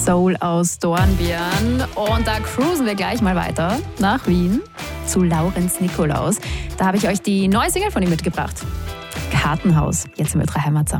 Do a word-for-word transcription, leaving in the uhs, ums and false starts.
Soul aus Dornbirn. Und da cruisen wir gleich mal weiter nach Wien zu Laurenz Nikolaus. Da habe ich euch die neue Single von ihm mitgebracht. Kartenhaus. Jetzt sind wir drei Heimat zusammen.